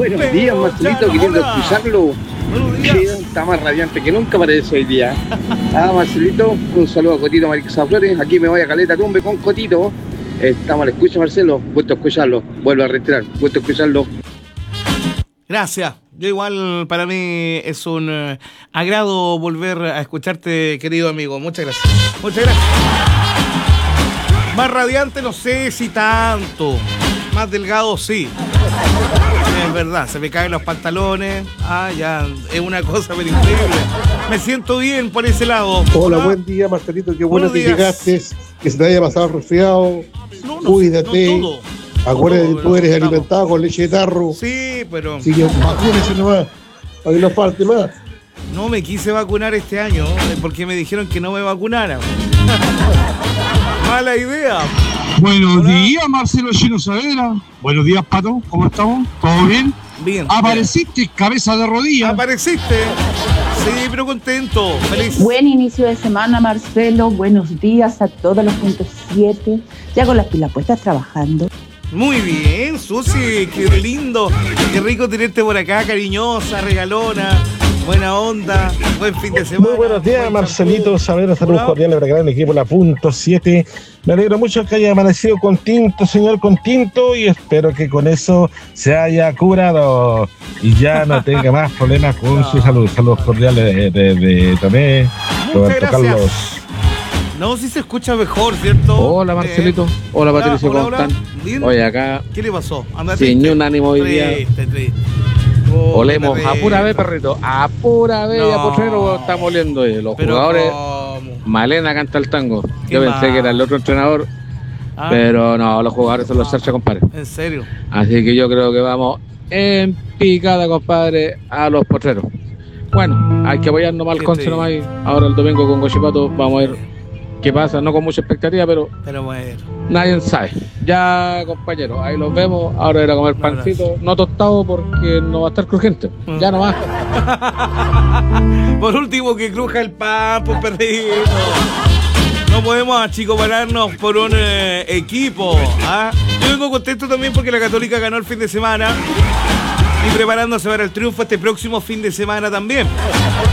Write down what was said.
Buenos días, Marcelito, queriendo escucharlo. Buenos días. Sí, está más radiante que nunca parece hoy día. Marcelito, un saludo a Cotito Marixa Flores. Aquí me voy a Caleta Tumbe con Cotito. Estamos al escucho, Marcelo. Gusto escucharlo. Vuelvo a retirar. Gusto escucharlo. Gracias. Yo igual, para mí es un agrado volver a escucharte, querido amigo. Muchas gracias. Muchas gracias. Más radiante no sé si tanto. Más delgado sí. Es verdad, se me caen los pantalones. Ya, es una cosa pero increíble. Me siento bien por ese lado. Hola, buen día, Marcelito. Qué bueno Buenos que días. llegaste. Que se te haya pasado resfriado. No, Cuídate. no todo. Acuérdate No, que tú eres estamos. alimentado con leche de tarro. Sí, pero Así que vacúnese nomás. Para que no falte más. no me quise vacunar este año porque me dijeron que no me vacunara. Mala idea. Buenos Hola. días, Marcelo Chino Saavedra. Buenos días, Pato. ¿Cómo estamos? ¿Todo bien? Bien. Apareciste, cabeza de rodilla. Apareciste. Sí, pero contento. Feliz. Buen inicio de semana, Marcelo. Buenos días a todos los puntos 7. Ya con las pilas puestas trabajando. Muy bien, Susi. Qué lindo. Qué rico tenerte por acá, cariñosa, regalona. Buena onda. Buen fin de semana. Muy buenos días, Buen Marcelito. champú. Saber, saludos Hola. cordiales para el gran equipo, la punto 7. Me alegro mucho que haya amanecido con tinto, señor, con tinto, y espero que con eso se haya curado y ya no tenga más problemas con su salud. Saludos cordiales de Tomé, Muchas Roberto gracias. Carlos. No, si se escucha mejor, ¿cierto? Hola, Marcelito. Hola, Patricio, ¿cómo están? Bien. Oye, acá, ¿Qué le pasó? Anda sin triste. ni un ánimo hoy día. Triste. Olemos Puta, a pura vez, perrito. A pura vez, No. a potrero estamos oliendo. Los Pero jugadores, ¿cómo? Malena canta el tango. Qué Yo pensé mal. que era el otro entrenador, Ah, pero no, los jugadores son los Sarcha, compadre. ¿en serio? Así que yo creo que vamos en picada, compadre, a los potreros. Bueno, hay que apoyarnos más al Qué Conce triste. nomás. Ahora el domingo con Gochipato vamos a ver qué pasa. No con mucha expectativa, pero Pero bueno. nadie sabe. Ya, compañeros, ahí los vemos. Ahora ir a comer Un pancito, no tostado porque no va a estar crujiente. Ya nomás. Por último, que cruja el pan, pues perdido. No podemos achicopararnos por un equipo. Yo vengo contento también porque la Católica ganó el fin de semana y preparándose para el triunfo este próximo fin de semana también.